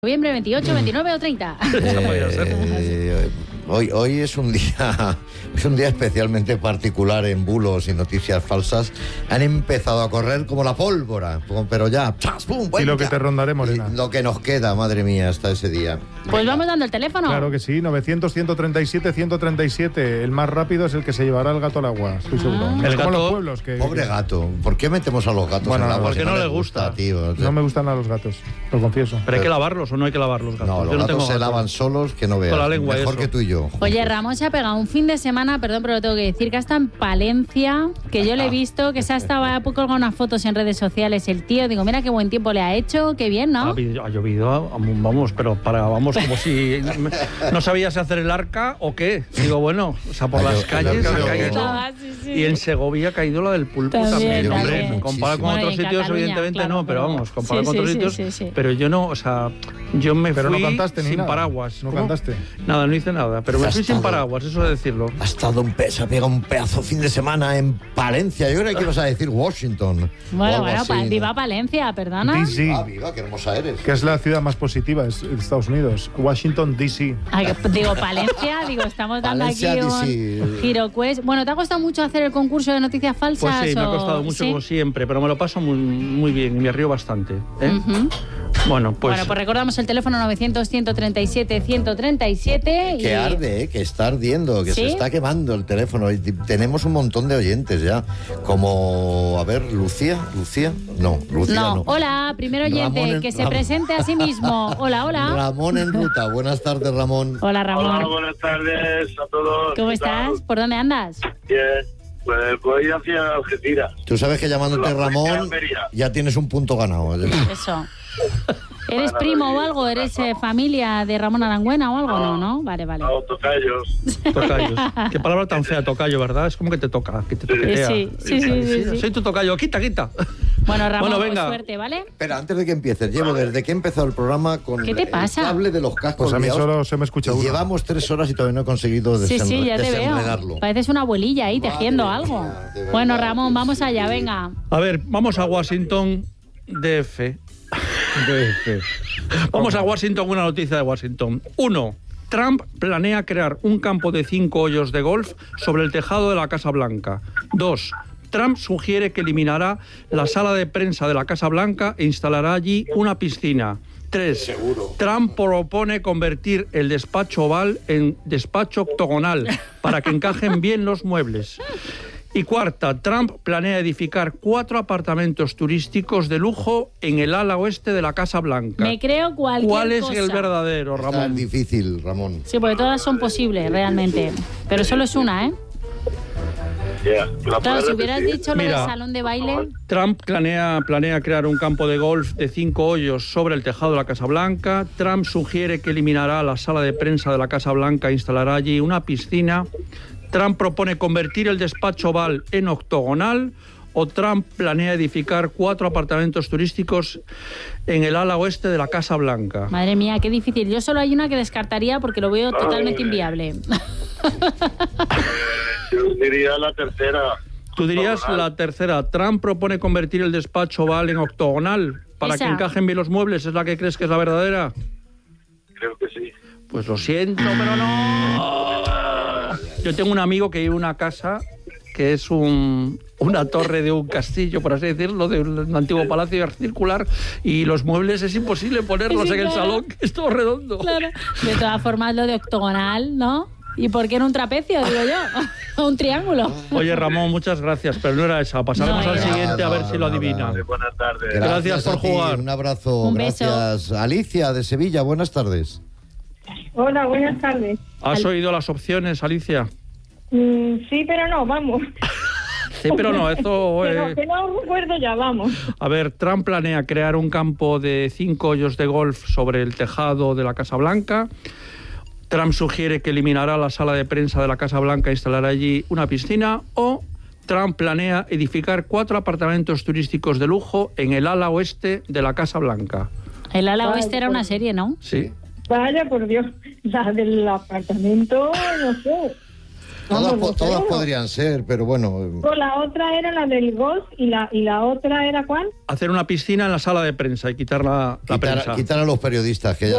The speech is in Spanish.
Noviembre 28, 29 o 30. Hoy es un día especialmente particular en bulos y noticias falsas. Han empezado a correr como la pólvora, pero ya, ¡chas, pum! Y lo que te rondaré, Morena. Lo que nos queda, madre mía, hasta ese día. Pues vamos dando el teléfono. Claro que sí, 900-137-137. El más rápido es el que se llevará el gato al agua, estoy seguro. El Como gato, los pueblos que... Pobre gato, ¿por qué metemos a los gatos en el agua? porque no les gusta, tío. No me gustan a los gatos, lo confieso. Pero hay que lavarlos o no hay que lavar los gatos. No, los Yo gatos tengo se lavan solos, que no veas. Con la lengua, mejor eso. que tú y yo. Oye, Ramón se ha pegado un fin de semana, perdón, pero lo tengo que decir, que hasta en Palencia, que yo le he visto, que se ha estado a poco con unas fotos en redes sociales el tío. Digo, mira qué buen tiempo le ha hecho, qué bien, ¿no? Ha llovido, vamos, pero vamos como si no sabías hacer el arca o qué. Digo, bueno, o sea, por las calles ha caído. Sí. Y en Segovia ha caído la del pulpo también. También. Hombre, comparado con Bueno, otros y en sitios, Cataluña, evidentemente claro, no, pero vamos, comparado con otros sitios. Sí. Pero yo no, o sea, yo me Pero fui no cantaste ni sin nada. paraguas. No ¿Cómo? cantaste. Nada, no hice nada, pero me Has fui sin estado- paraguas, eso de decirlo. Ha estado se ha pegado un pedazo fin de semana en Palencia. Yo creo que ibas a decir Washington. o Bueno, algo así, ¿no? viva Palencia, perdona. DC, Ah, viva, qué hermosa eres. que es la ciudad más positiva de Estados Unidos. Washington, D.C. Ay, digo, Palencia, estamos dando Valencia, aquí un DC. giroquest. Bueno, ¿te ha costado mucho hacer el concurso de noticias falsas? Pues sí, me ha o- costado mucho ¿Sí? como siempre, pero me lo paso muy bien y me río bastante. Ujú. Bueno, pues... Bueno, pues recordamos el teléfono 900-137-137. Que arde, que está ardiendo, que ¿Sí? se está quemando el teléfono. Y tenemos un montón de oyentes ya. Como, a ver, Lucía. No, Lucía no. No, hola, primer oyente, Ramón en- que se Ramón. presente a sí mismo. Hola. Ramón en ruta. Buenas tardes, Ramón. Hola, Ramón. Hola, buenas tardes a todos. ¿Cómo ¿Qué tal? estás? ¿Por dónde andas? Bien, pues voy hacia Algeciras. Tú sabes que llamándote Hola, Ramón Almería. ya tienes un punto ganado. Eso. ¿Eres primo o algo? ¿Eres familia de Ramón Arangüena o algo? No. Vale. No, tocayos. Tocayos. Qué palabra tan fea, tocayo, ¿verdad? Es como que te toca, que te toquetea. Sí. Soy tu tocayo, quita. Bueno, Ramón, Bueno, pues venga. suerte, ¿vale? Espera, antes de que empieces, llevo desde que empezó el programa con ¿Qué te pasa? el cable de los cascos. Pues a mí liados, solo se me escucha y uno. llevamos 3 horas y todavía no he conseguido Sí, ya te desenredarlo. veo. Pareces una abuelilla ahí Madre tejiendo mía, algo. de verdad, Bueno, Ramón, que vamos sí. allá, venga. A ver, vamos a Washington, DF. Vamos a Washington, una noticia de Washington. 1. Trump planea crear un campo de 5 hoyos de golf sobre el tejado de la Casa Blanca. 2. Trump sugiere que eliminará la sala de prensa de la Casa Blanca e instalará allí una piscina. 3. Trump propone convertir el despacho oval en despacho octogonal para que encajen bien los muebles. Y 4. Trump planea edificar 4 apartamentos turísticos de lujo en el ala oeste de la Casa Blanca. Me creo cualquier ¿Cuál es cosa. el verdadero, Está Ramón? difícil, Ramón. Sí, porque todas son posibles, realmente. Pero solo es una, ¿eh? Ya. Claro, si hubieras dicho lo del Mira. salón de baile... Trump planea crear un campo de golf de 5 hoyos sobre el tejado de la Casa Blanca. Trump sugiere que eliminará la sala de prensa de la Casa Blanca e instalará allí una piscina. Trump propone convertir el despacho oval en octogonal. O Trump planea edificar 4 apartamentos turísticos en el ala oeste de la Casa Blanca. Madre mía, qué difícil. Yo solo hay una que descartaría porque lo veo totalmente inviable. Yo diría la tercera. Tú dirías la tercera. Trump propone convertir el despacho oval en octogonal para Esa. que encajen bien los muebles. ¿Es la que crees que es la verdadera? Creo que sí. Pues lo siento, pero no. Yo tengo un amigo que vive en una casa que es una torre de un castillo, por así decirlo, de un antiguo palacio circular, y los muebles es imposible ponerlos Sí, en el claro. salón, que es todo redondo. Claro. De todas formas, lo de octogonal, ¿no? ¿Y por qué en un trapecio, digo yo? O un triángulo. Oye, Ramón, muchas gracias, pero no era esa. Pasaremos No al era. siguiente a ver si lo Nada, adivina. nada. Buenas tardes. Gracias por a ti, jugar. Un abrazo. Un beso. Gracias. Alicia, de Sevilla, buenas tardes. Hola, buenas tardes. ¿Has oído las opciones, Alicia? Sí, pero no, vamos. Sí, pero no, esto... Que no recuerdo ya, vamos. A ver, Trump planea crear un campo de 5 hoyos de golf sobre el tejado de la Casa Blanca. Trump sugiere que eliminará la sala de prensa de la Casa Blanca e instalará allí una piscina. O Trump planea edificar 4 apartamentos turísticos de lujo en el ala oeste de la Casa Blanca. El ala oeste era una serie, ¿no? Sí. Vaya, por Dios. La del apartamento, no sé. Todas, Vamos, no todas sé. podrían ser, pero bueno. Pues la otra era la del golf y la otra era ¿cuál? Hacer una piscina en la sala de prensa y quitar la prensa. Quitar a los periodistas, que ya